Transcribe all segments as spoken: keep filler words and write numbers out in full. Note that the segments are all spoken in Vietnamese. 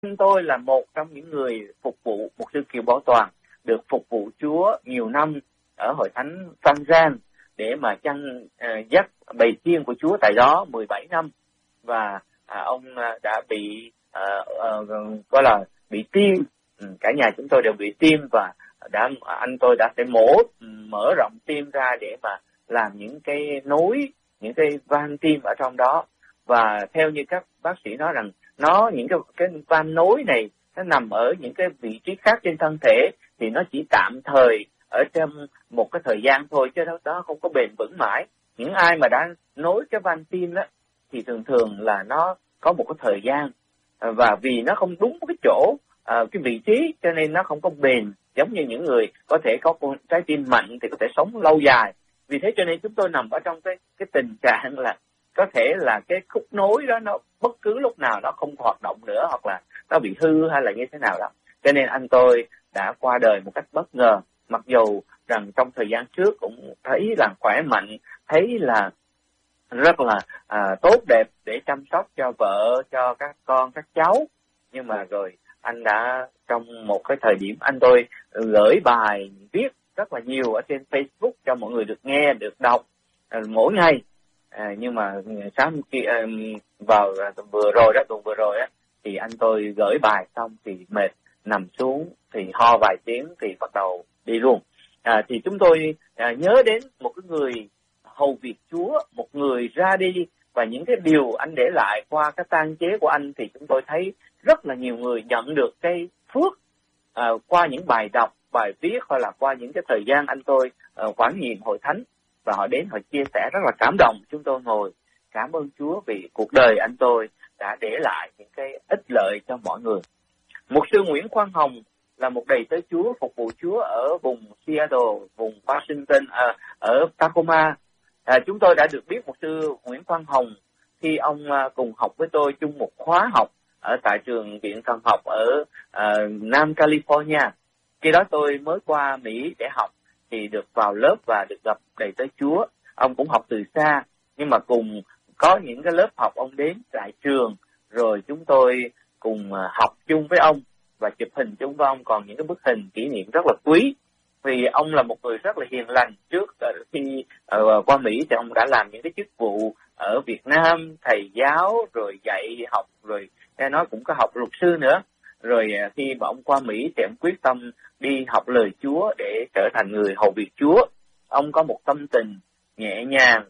Tôi là một trong những người phục vụ Mục sư Kiều Bảo Toàn, được phục vụ Chúa nhiều năm ở hội thánh Phan Rang để mà chăn uh, dắt bầy chiên của Chúa tại đó mười bảy năm. Và à, ông đã bị uh, uh, gọi là bị tim, cả nhà chúng tôi đều bị tim, và đã anh tôi đã phải mổ mở rộng tim ra để mà làm những cái nối, những cái van tim ở trong đó. Và theo như các bác sĩ nói rằng nó những cái cái van nối này nó nằm ở những cái vị trí khác trên thân thể, thì nó chỉ tạm thời ở trong một cái thời gian thôi, chứ đó, đó không có bền vững mãi. Những ai mà đã nối cái van tim đó thì thường thường là nó có một cái thời gian, và vì nó không đúng cái chỗ, à, cái vị trí, cho nên nó không có bền. Giống như những người có thể có trái tim mạnh thì có thể sống lâu dài. Vì thế cho nên chúng tôi nằm ở trong cái cái tình trạng là có thể là cái khúc nối đó nó bất cứ lúc nào nó không hoạt động nữa, hoặc là nó bị hư hay là như thế nào đó. Cho nên anh tôi đã qua đời một cách bất ngờ, mặc dù rằng trong thời gian trước cũng thấy là khỏe mạnh, thấy là rất là à, tốt đẹp để chăm sóc cho vợ, cho các con, các cháu. Nhưng mà rồi anh đã, trong một cái thời điểm anh tôi gửi bài viết rất là nhiều ở trên Facebook cho mọi người được nghe, được đọc à, mỗi ngày. À, nhưng mà sáng khi à, vào vừa rồi đó, tuần vừa rồi á, thì anh tôi gửi bài xong thì mệt, nằm xuống thì ho vài tiếng thì bắt đầu đi luôn. À, thì chúng tôi à, nhớ đến một cái người hầu việc Chúa, một người ra đi, và những cái điều anh để lại qua cái tang chế của anh, thì chúng tôi thấy rất là nhiều người nhận được cái phước à, qua những bài đọc, bài viết, hoặc là qua những cái thời gian anh tôi à, quản nhiệm hội thánh, và họ đến họ chia sẻ rất là cảm động. Chúng tôi ngồi cảm ơn Chúa vì cuộc đời anh tôi đã để lại những cái ích lợi cho mọi người. Mục sư Nguyễn Quang Hồng là một đầy tớ Chúa, phục vụ Chúa ở vùng Seattle, vùng Washington, à, ở Tacoma. À, chúng tôi đã được biết mục sư Nguyễn Quang Hồng khi ông à, cùng học với tôi chung một khóa học ở tại trường Viện Thần học ở à, Nam California. Khi đó tôi mới qua Mỹ để học, thì được vào lớp và được gặp đầy tớ Chúa. Ông cũng học từ xa, nhưng mà cùng có những cái lớp học ông đến tại trường, rồi chúng tôi cùng học chung với ông và chụp hình chung với ông, còn những cái bức hình kỷ niệm rất là quý. Vì ông là một người rất là hiền lành. Trước khi uh, qua Mỹ thì ông đã làm những cái chức vụ ở Việt Nam, thầy giáo, rồi dạy học, rồi nghe nói cũng có học luật sư nữa. Rồi uh, khi mà ông qua Mỹ thì ông quyết tâm đi học lời Chúa để trở thành người hầu việc Chúa. Ông có một tâm tình nhẹ nhàng,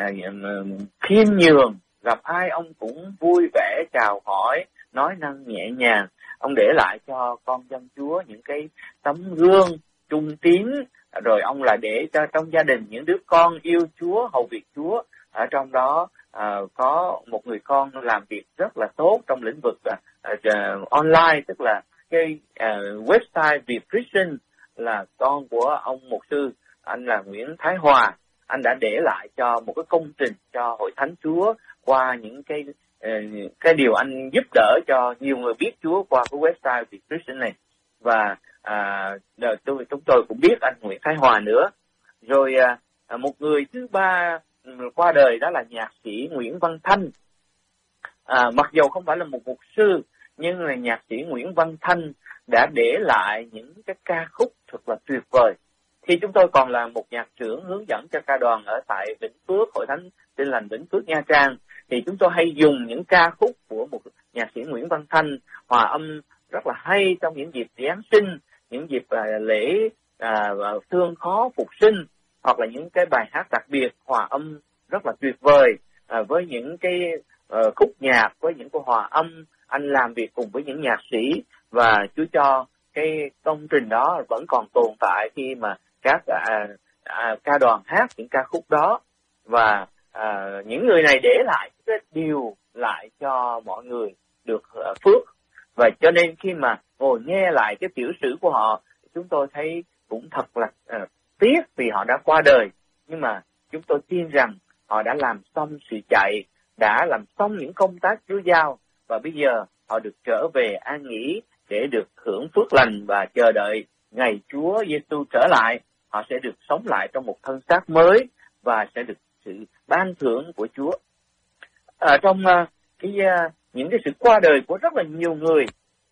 uh, khiêm nhường, gặp ai ông cũng vui vẻ chào hỏi, nói năng nhẹ nhàng. Ông để lại cho con dân Chúa những cái tấm gương trung tín, rồi ông là để cho trong gia đình những đứa con yêu Chúa, hầu việc Chúa. Ở trong đó à, có một người con làm việc rất là tốt trong lĩnh vực à, à, online, tức là cái à, website Việt Christian, là con của ông mục sư, anh là Nguyễn Thái Hòa. Anh đã để lại cho một cái công trình cho hội thánh Chúa qua những cái cái điều anh giúp đỡ cho nhiều người biết Chúa qua cái website Việt Christian này. Và à, tôi chúng tôi cũng biết anh Nguyễn Thái Hòa nữa. Rồi à, một người thứ ba qua đời đó là nhạc sĩ Nguyễn Văn Thanh. À, mặc dù không phải là một mục sư, nhưng là nhạc sĩ Nguyễn Văn Thanh đã để lại những cái ca khúc thật là tuyệt vời. Khi chúng tôi còn là một nhạc trưởng hướng dẫn cho ca đoàn ở tại Vĩnh Phước, hội thánh Tin Lành Vĩnh Phước Nha Trang, thì chúng tôi hay dùng những ca khúc của một nhạc sĩ Nguyễn Văn Thanh hòa âm rất là hay trong những dịp Giáng sinh, những dịp à, lễ à, thương khó phục sinh, hoặc là những cái bài hát đặc biệt hòa âm rất là tuyệt vời à, với những cái uh, khúc nhạc, với những cái hòa âm. Anh làm việc cùng với những nhạc sĩ, và Chúa cho cái công trình đó vẫn còn tồn tại khi mà các à, à, ca đoàn hát những ca khúc đó. Và à, những người này để lại cái điều lại cho mọi người được uh, phước. Và cho nên khi mà ngồi nghe lại cái tiểu sử của họ, chúng tôi thấy cũng thật là uh, tiếc vì họ đã qua đời. Nhưng mà chúng tôi tin rằng họ đã làm xong sự chạy, đã làm xong những công tác Chúa giao, và bây giờ họ được trở về an nghỉ để được hưởng phước lành và chờ đợi ngày Chúa Giêsu trở lại. Họ sẽ được sống lại trong một thân xác mới và sẽ được sự ban thưởng của Chúa. Ở trong uh, cái uh, những cái sự qua đời của rất là nhiều người,